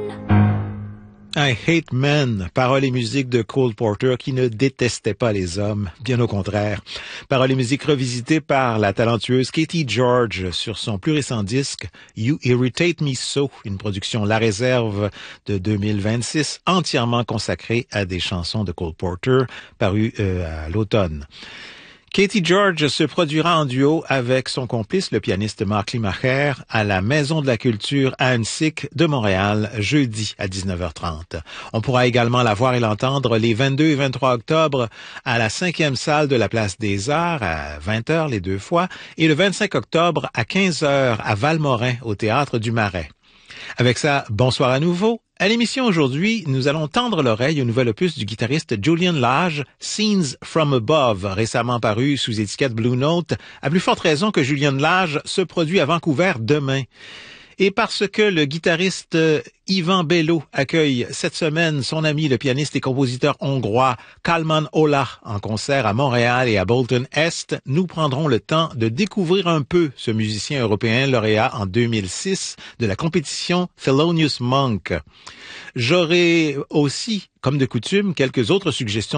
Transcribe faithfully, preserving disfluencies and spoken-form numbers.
I Hate Men, paroles et musique de Cole Porter qui ne détestait pas les hommes, bien au contraire. Paroles et musique revisitées par la talentueuse Katie George sur son plus récent disque You Irritate Me So, une production La Réserve de deux mille vingt-six entièrement consacrée à des chansons de Cole Porter parues euh, à l'automne. Katie George se produira en duo avec son complice, le pianiste Mark Limacher, à la Maison de la Culture à Annecy de Montréal, jeudi à dix-neuf heures trente. On pourra également la voir et l'entendre les vingt-deux et vingt-trois octobre à la cinquième salle de la Place des Arts à vingt heures les deux fois et le vingt-cinq octobre à quinze heures à Valmorin au Théâtre du Marais. Avec ça, bonsoir à nouveau. À l'émission aujourd'hui, nous allons tendre l'oreille au nouvel opus du guitariste Julian Lage, Scenes from Above, récemment paru sous étiquette Blue Note, à plus forte raison que Julian Lage se produit à Vancouver demain. Et parce que le guitariste Ivan Bello accueille cette semaine son ami le pianiste et compositeur hongrois Kalman Ola en concert à Montréal et à Bolton Est, nous prendrons le temps de découvrir un peu ce musicien européen lauréat en deux mille six de la compétition Thelonious Monk. J'aurai aussi, comme de coutume, quelques autres suggestions